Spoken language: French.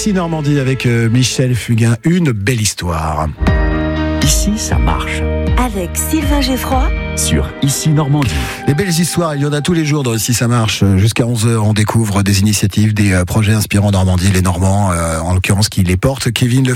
Ici Normandie avec Michel Fugain, une belle histoire. Ici, ça marche. Avec Sylvain Geffroy Sur Ici Normandie. Les belles histoires, il y en a tous les jours dans Ici ça marche. Jusqu'à 11h, on découvre des initiatives, des projets inspirants Normandie, les Normands, en l'occurrence, qui les portent. Kevin